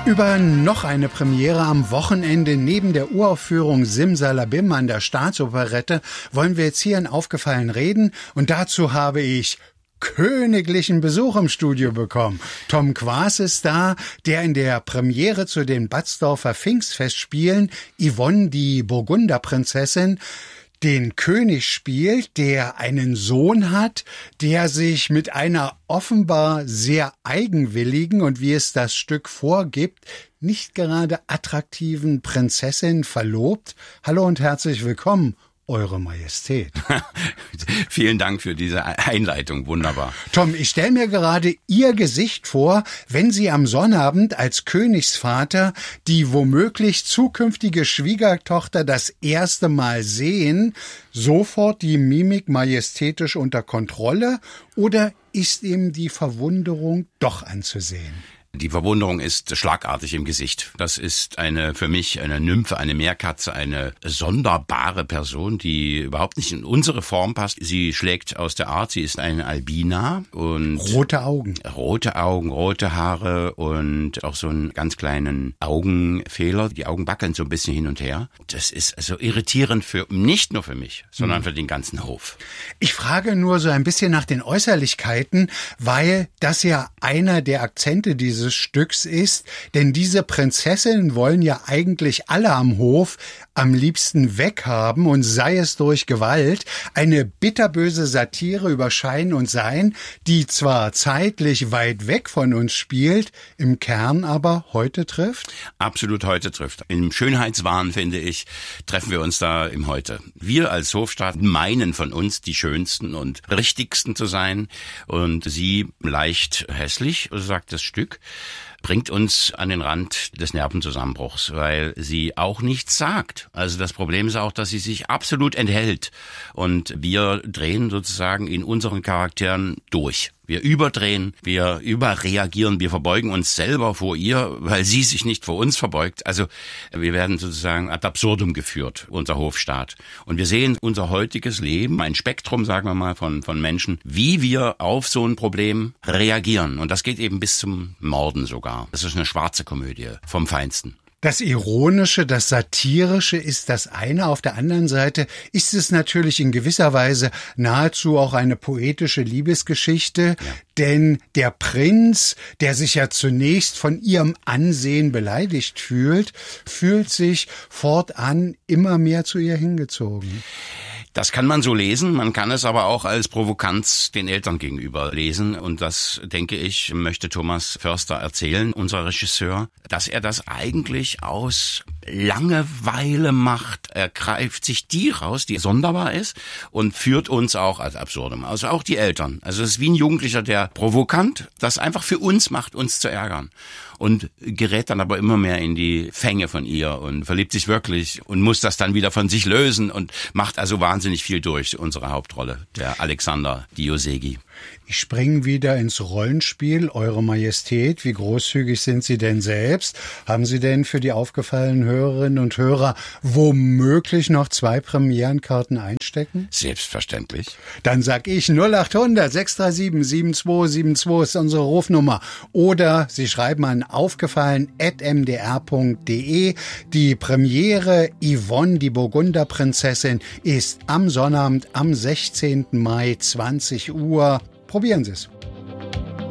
Über noch eine Premiere am Wochenende neben der Uraufführung Simsalabim an der Staatsoperette wollen wir jetzt hier in Aufgefallen reden, und dazu habe ich königlichen Besuch im Studio bekommen. Tom Quaas ist da, der in der Premiere zu den Batzdorfer Pfingstfestspielen Yvonne, die Burgunderprinzessin, den König spielt, der einen Sohn hat, der sich mit einer offenbar sehr eigenwilligen und, wie es das Stück vorgibt, nicht gerade attraktiven Prinzessin verlobt. Hallo und herzlich willkommen, Eure Majestät. Vielen Dank für diese Einleitung, wunderbar. Tom, ich stelle mir gerade Ihr Gesicht vor, wenn Sie am Sonnabend als Königsvater die womöglich zukünftige Schwiegertochter das erste Mal sehen. Sofort die Mimik majestätisch unter Kontrolle, oder ist ihm die Verwunderung doch anzusehen? Die Verwunderung ist schlagartig im Gesicht. Das ist für mich eine Nymphe, eine Meerkatze, eine sonderbare Person, die überhaupt nicht in unsere Form passt. Sie schlägt aus der Art, sie ist eine Albina und rote Augen, rote Haare und auch so einen ganz kleinen Augenfehler. Die Augen wackeln so ein bisschen hin und her. Das ist also irritierend nicht nur für mich, sondern für den ganzen Hof. Ich frage nur so ein bisschen nach den Äußerlichkeiten, weil das ja einer der Akzente dieses Stücks ist, denn diese Prinzessinnen wollen ja eigentlich alle am Hof am liebsten weghaben, und sei es durch Gewalt. Eine bitterböse Satire über Schein und Sein, die zwar zeitlich weit weg von uns spielt, im Kern aber heute trifft? Absolut heute trifft. Im Schönheitswahn, finde ich, treffen wir uns da im Heute. Wir als Hofstaat meinen von uns die schönsten und richtigsten zu sein, und sie leicht hässlich, sagt das Stück, bringt uns an den Rand des Nervenzusammenbruchs, weil sie auch nichts sagt. Also das Problem ist auch, dass sie sich absolut enthält, und wir drehen sozusagen in unseren Charakteren durch. Wir überdrehen, wir überreagieren, wir verbeugen uns selber vor ihr, weil sie sich nicht vor uns verbeugt. Also wir werden sozusagen ad absurdum geführt, unser Hofstaat. Und wir sehen unser heutiges Leben, ein Spektrum, sagen wir mal, von Menschen, wie wir auf so ein Problem reagieren. Und das geht eben bis zum Morden sogar. Das ist eine schwarze Komödie vom Feinsten. Das Ironische, das Satirische ist das eine. Auf der anderen Seite ist es natürlich in gewisser Weise nahezu auch eine poetische Liebesgeschichte. Ja. Denn der Prinz, der sich ja zunächst von ihrem Ansehen beleidigt fühlt sich fortan immer mehr zu ihr hingezogen. Das kann man so lesen, man kann es aber auch als Provokanz den Eltern gegenüber lesen, und das, denke ich, möchte Thomas Förster erzählen, unser Regisseur, dass er das eigentlich aus Langeweile macht. Er greift sich die raus, die sonderbar ist, und führt uns auch als Absurdum, also auch die Eltern. Also es ist wie ein Jugendlicher, der provokant das einfach für uns macht, uns zu ärgern, und gerät dann aber immer mehr in die Fänge von ihr und verliebt sich wirklich und muss das dann wieder von sich lösen und macht also wahnsinnig viel durch, unsere Hauptrolle, der Alexander Diosegi. Ich springe wieder ins Rollenspiel. Eure Majestät, wie großzügig sind Sie denn selbst? Haben Sie denn für die aufgefallenen Hörerinnen und Hörer womöglich noch 2 Premierenkarten einstecken? Selbstverständlich. Dann sag ich 0800 637 7272 ist unsere Rufnummer. Oder Sie schreiben an aufgefallen@mdr.de. Die Premiere Yvonne, die Burgunderprinzessin, ist am Sonnabend am 16. Mai 20 Uhr. Probieren Sie es.